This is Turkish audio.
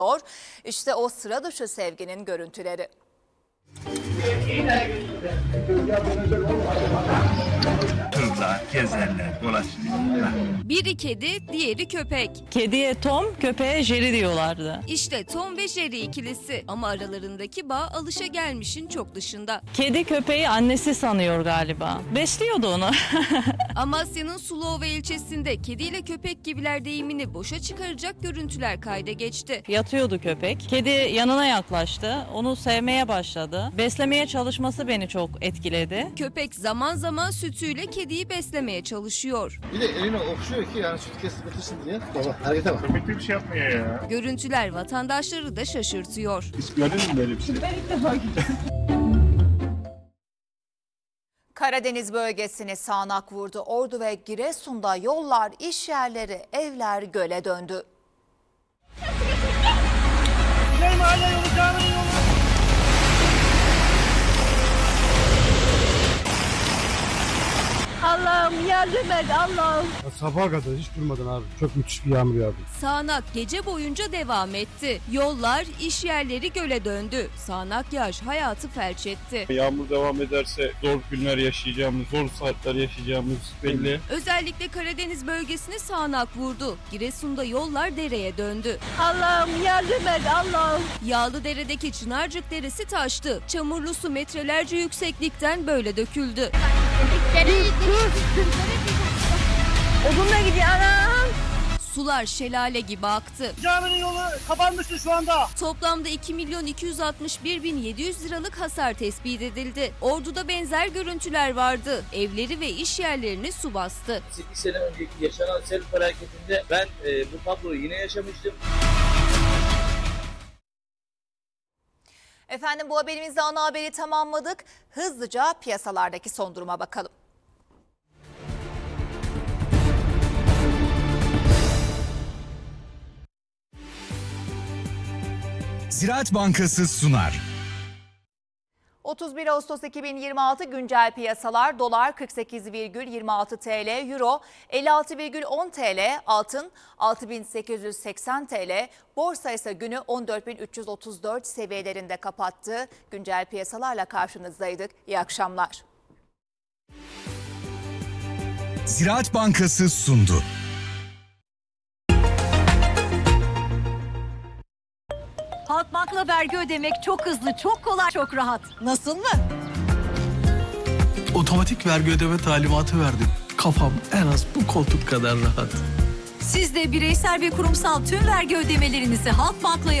İşte o sıra dışı sevginin görüntüleri. Kızlar, gezerler, dolaşırlar. Biri kedi, diğeri köpek. Kediye Tom, köpeğe Jerry diyorlardı. İşte Tom ve Jerry ikilisi ama aralarındaki bağ alışagelmişin çok dışında. Kedi köpeği annesi sanıyor galiba. Besliyordu onu. Amasya'nın Suluova ilçesinde kediyle köpek gibiler deyimini boşa çıkaracak görüntüler kayda geçti. Yatıyordu köpek. Kedi yanına yaklaştı. Onu sevmeye başladı. Beslemeye çalışması beni çok etkiledi. Köpek zaman zaman sütüyle kediyi beslemeye çalışıyor. Bir de eline okşuyor ki yani süt kesip bitirsin diye. Baba harekete bak. Köpek bir şey yapmıyor ya. Görüntüler vatandaşları da şaşırtıyor. Hiç gördün mü böyle bir şey? Karadeniz bölgesini sağanak vurdu. Ordu ve Giresun'da yollar, iş yerleri, evler göle döndü. Allah'ım yardım et Allah'ım. Sabaha kadar hiç durmadan abi. Çok müthiş bir yağmur yağdı. Sağanak gece boyunca devam etti. Yollar, iş yerleri göle döndü. Sağanak yağış hayatı felç etti. Yağmur devam ederse zor günler yaşayacağımız, zor saatler yaşayacağımız belli. Özellikle Karadeniz bölgesini sağanak vurdu. Giresun'da yollar dereye döndü. Allah'ım yardım et Allah'ım. Yağlıdere'deki Çınarcık Deresi taştı. Çamurlu su metrelerce yükseklikten böyle döküldü. Odunla gidiyor anam. Sular şelale gibi aktı. Caminin yolu kapanmıştı şu anda. Toplamda 2.261.700 liralık hasar tespit edildi. Ordu'da benzer görüntüler vardı. Evleri ve iş yerlerini su bastı. 8 sene önceki yaşanan sel felaketinde ben bu tabloyu yine yaşamıştım. Efendim bu haberimizde ana haberi tamamladık. Hızlıca piyasalardaki son duruma bakalım. Ziraat Bankası sunar. 31 Ağustos 2026 güncel piyasalar: dolar 48,26 TL, euro 56,10 TL, altın 6880 TL, borsa ise günü 14.334 seviyelerinde kapattı. Güncel piyasalarla karşınızdaydık. İyi akşamlar. Ziraat Bankası sundu. Halkbank'la vergi ödemek çok hızlı, çok kolay, çok rahat. Nasıl mı? Otomatik vergi ödeme talimatı verdim. Kafam en az bu koltuk kadar rahat. Siz de bireysel ve kurumsal tüm vergi ödemelerinizi Halkbank'la